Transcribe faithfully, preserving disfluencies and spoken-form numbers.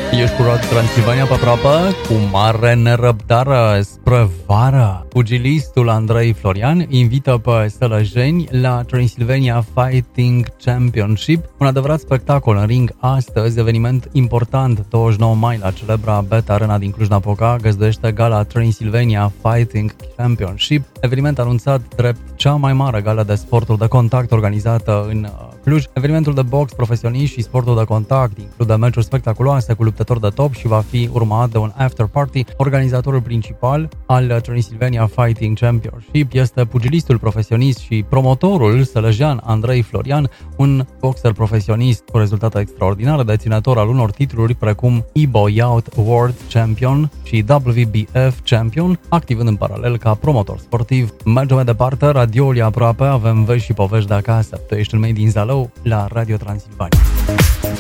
Ești cu Radio Transilvania pe aproape, cu mare nerăbdare spre vară. Pugilistul Andrei Florian invită pe sălăjeni la Transylvania Fighting Championship, un adevărat spectacol în ring astăzi, eveniment important, douăzeci și nouă mai la celebra Beta Arena din Cluj-Napoca, găzduiește gala Transylvania Fighting Championship, eveniment anunțat drept cea mai mare gală de sporturi de contact organizată în Cluj. Evenimentul de box profesionist și sportul de contact include meciuri spectaculoase cu luptători de top și va fi urmat de un after party. Organizatorul principal al Transylvania Fighting Championship este pugilistul profesionist și promotorul sălăjean Andrei Florian, un boxer profesionist cu rezultate extraordinare, deținător al unor titluri precum Ibo Youth World Champion și W B F Champion, activând în paralel ca promotor sportiv. Mergem mai departe, radioul e aproape, avem vești și povești de acasă. Tu ești în mei din Zalău la Radio Transilvania.